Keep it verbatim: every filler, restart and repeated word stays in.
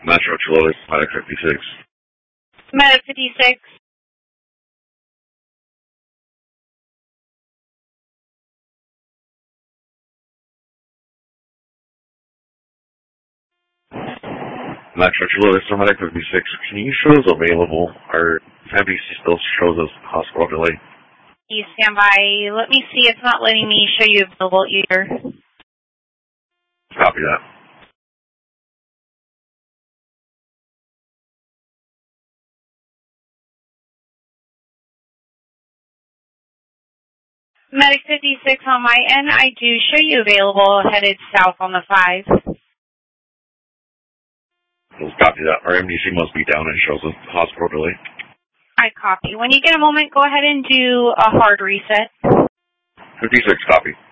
Metro Chilota, Medic fifty-six. Medic fifty-six. Metro Chilota, Medic fifty-six. Can you show us available? Our N B C still shows us hospital delay. You stand by. Let me see. It's not letting me show you available either. Copy that. Medic fifty-six on my end, I do show you available headed south on the five. We'll copy that. Our M D C must be down and shows us hospital delay. I copy. When you get a moment, go ahead and do a hard reset. fifty-six, copy.